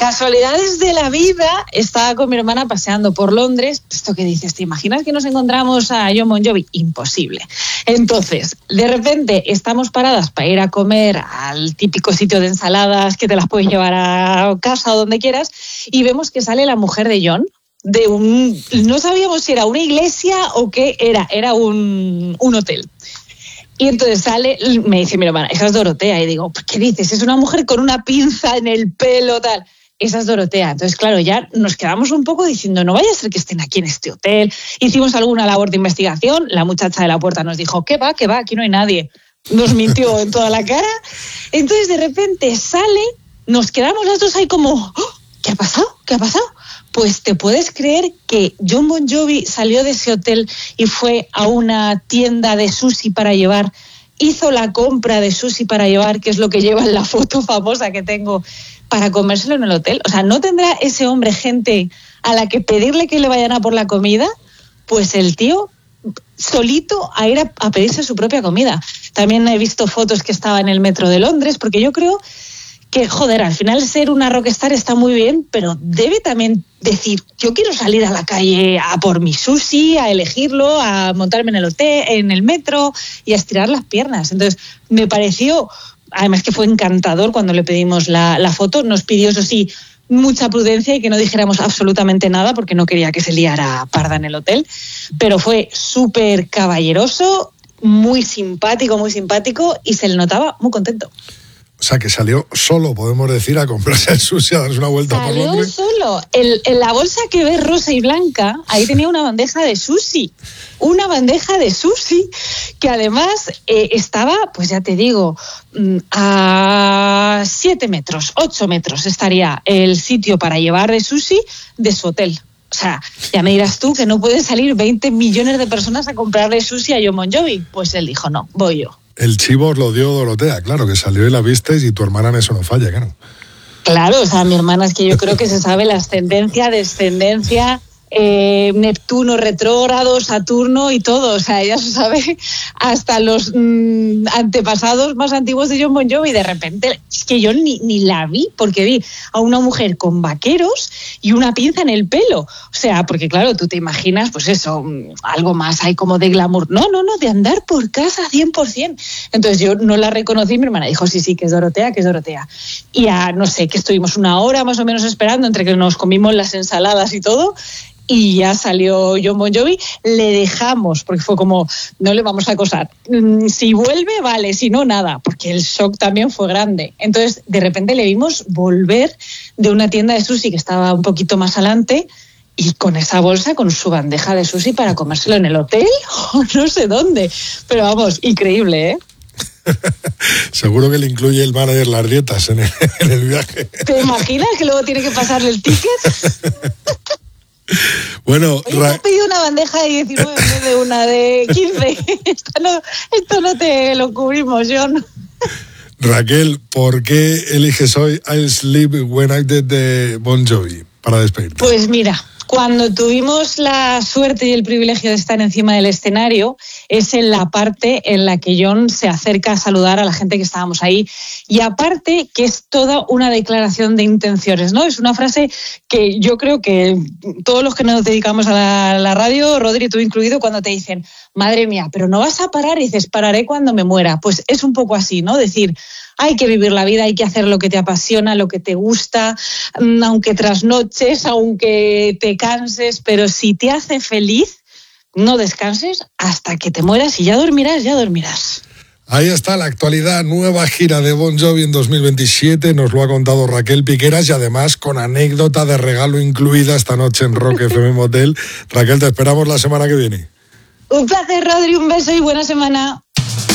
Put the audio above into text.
Casualidades de la vida, estaba con mi hermana paseando por Londres. Esto que dices, ¿te imaginas que nos encontramos a Jon Bon Jovi? Imposible. Entonces, de repente estamos paradas para ir a comer al típico sitio de ensaladas que te las puedes llevar a casa o donde quieras, y vemos que sale la mujer de Jon no sabíamos si era una iglesia o qué era un hotel. Y entonces sale, me dice mi hermana, esa es Dorotea. Y digo, ¿qué dices? Es una mujer con una pinza en el pelo, tal. Esa es Dorotea. Entonces, claro, ya nos quedamos un poco diciendo, no vaya a ser que estén aquí en este hotel. Hicimos alguna labor de investigación. La muchacha de la puerta nos dijo, ¿qué va? Aquí no hay nadie. Nos mintió en toda la cara. Entonces, de repente sale, nos quedamos las dos ahí como, ¿oh? ¿Qué ha pasado? Pues te puedes creer que Jon Bon Jovi salió de ese hotel y fue a una tienda de sushi para llevar, hizo la compra de sushi para llevar, que es lo que lleva en la foto famosa que tengo, para comérselo en el hotel. O sea, ¿no tendrá ese hombre gente a la que pedirle que le vayan a por la comida? Pues el tío solito a ir a pedirse su propia comida. También he visto fotos que estaba en el metro de Londres, porque yo creo que, joder, al final ser una rockstar está muy bien, pero debe también decir, yo quiero salir a la calle a por mi sushi, a elegirlo, a montarme en el hotel, en el metro y a estirar las piernas. Entonces, me pareció, además que fue encantador cuando le pedimos la foto, nos pidió, eso sí, mucha prudencia y que no dijéramos absolutamente nada porque no quería que se liara parda en el hotel, pero fue súper caballeroso, muy simpático y se le notaba muy contento. O sea, que salió solo, podemos decir, a comprarse el sushi, a darse una vuelta por Londres. Salió solo. En la bolsa que ves rosa y blanca, ahí tenía una bandeja de sushi. Una bandeja de sushi que además estaba, pues ya te digo, a 7 metros, 8 metros estaría el sitio para llevar de sushi de su hotel. O sea, ya me dirás tú que no pueden salir 20 millones de personas a comprarle sushi a Jon Bon Jovi. Pues él dijo, no, voy yo. El chivo os lo dio Dorotea, claro, que salió y la visteis, y tu hermana en eso no falla, claro. Claro, o sea, mi hermana es que yo creo que se sabe la ascendencia, descendencia, Neptuno retrógrado, Saturno y todo. O sea, ella se sabe hasta los antepasados más antiguos de Jon Bon Jovi. De repente, es que yo ni la vi, porque vi a una mujer con vaqueros y una pinza en el pelo. O sea, porque claro, tú te imaginas, pues eso, algo más hay como de glamour. No, de andar por casa 100%. Entonces yo no la reconocí, mi hermana dijo, sí, que es Dorotea. Y ya, no sé, que estuvimos una hora más o menos esperando, entre que nos comimos las ensaladas y todo, y ya salió Jon Bon Jovi. Le dejamos, porque fue como, no le vamos a acosar. Si vuelve, vale, si no, nada, porque el shock también fue grande. Entonces, de repente le vimos volver de una tienda de sushi que estaba un poquito más adelante, y con esa bolsa, con su bandeja de sushi para comérselo en el hotel o no sé dónde. Pero vamos, increíble, ¿eh? Seguro que le incluye el manager las dietas en el viaje. ¿Te imaginas que luego tiene que pasarle el ticket? Bueno, Oye, has pedido una bandeja de 19 en vez de una de 15. Esto no te lo cubrimos, John. Raquel, ¿por qué eliges hoy I'll Sleep When I'm Dead de Bon Jovi para despedirte? Pues mira, cuando tuvimos la suerte y el privilegio de estar encima del escenario, es en la parte en la que Jon se acerca a saludar a la gente que estábamos ahí. Y aparte que es toda una declaración de intenciones, ¿no? Es una frase que yo creo que todos los que nos dedicamos a la radio, Rodri, tú incluido, cuando te dicen, madre mía, pero no vas a parar, y dices, pararé cuando me muera. Pues es un poco así, ¿no? Decir, hay que vivir la vida, hay que hacer lo que te apasiona, lo que te gusta, aunque trasnoches, aunque te canses, pero si te hace feliz, no descanses hasta que te mueras, y ya dormirás. Ahí está la actualidad, nueva gira de Bon Jovi en 2027, nos lo ha contado Raquel Piqueras, y además con anécdota de regalo incluida esta noche en Rock FM Motel. Raquel, te esperamos la semana que viene. Un placer, Rodri, un beso y buena semana.